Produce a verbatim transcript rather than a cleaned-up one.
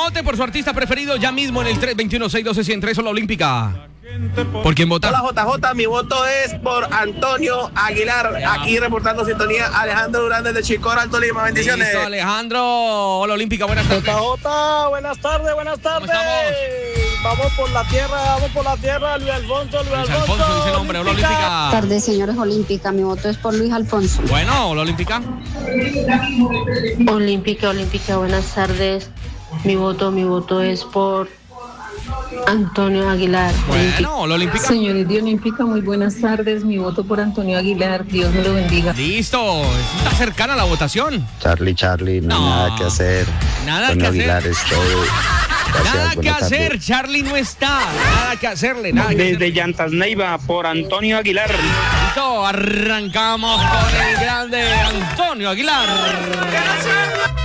Vote por su artista preferido ya mismo en el tres dos uno, seis uno cero, uno cero tres, la Olímpica. ¿Por quién vota? Hola J J, mi voto es por Antonio Aguilar. Aquí reportando sintonía Alejandro Durán desde Chicora, Alto Lima. Bendiciones. Listo, Alejandro. Hola Olímpica, buenas tardes. J J, buenas tardes, buenas tardes. Vamos por la tierra, vamos por la tierra, Luis Alfonso, Luis, Luis Alfonso. Alfonso dice nombre, hola Olímpica. Buenas tardes, señores Olímpica. Mi voto es por Luis Alfonso. Bueno, hola Olímpica. Olímpica, Olímpica, buenas tardes. Mi voto, mi voto es por Antonio Aguilar. Bueno, hola Olímpica. Señores de Olímpica, muy buenas tardes. Mi voto por Antonio Aguilar. Dios me lo bendiga. Listo, está cercana la votación. Charlie, Charlie, no, No, hay nada que hacer. nada Antonio que hacer. Aguilar es todo. Gracias, Nada que buena tarde. hacer, Charlie no está. Nada que hacerle, nada que Desde hacerle. Llantas Neiva, por Antonio Aguilar. Listo, arrancamos con el grande Antonio Aguilar.